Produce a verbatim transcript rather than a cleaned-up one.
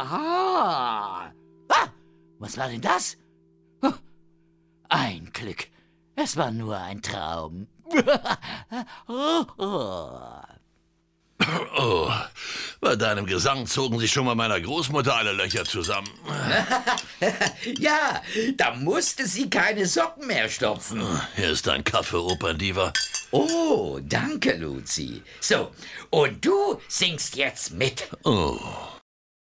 Aha! Ah, was war denn das? Huh, ein Glück. Es war nur ein Traum. oh, oh. Oh, bei deinem Gesang zogen sich schon mal meiner Großmutter alle Löcher zusammen. Ja, da musste sie keine Socken mehr stopfen. Hier ist dein Kaffee, Operndiva. Oh, danke, Luzi. So, und du singst jetzt mit. Oh.